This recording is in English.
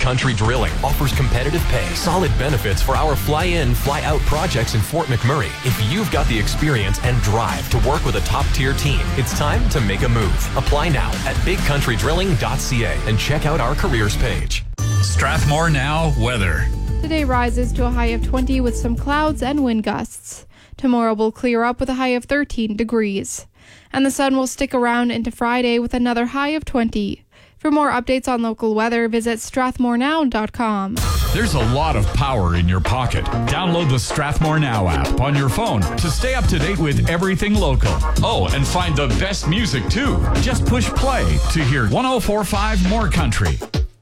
Country Drilling offers competitive pay, solid benefits for our fly-in, fly-out projects in Fort McMurray. If you've got the experience and drive to work with a top-tier team, it's time to make a move. Apply now at bigcountrydrilling.ca and check out our careers page. Strathmore Now weather. Today rises to a high of 20 with some clouds and wind gusts. Tomorrow will clear up with a high of 13 degrees. And the sun will stick around into Friday with another high of 20. For more updates on local weather, visit strathmorenow.com. There's a lot of power in your pocket. Download the Strathmore Now app on your phone to stay up to date with everything local. Oh, and find the best music too. Just push play to hear 104.5 More Country.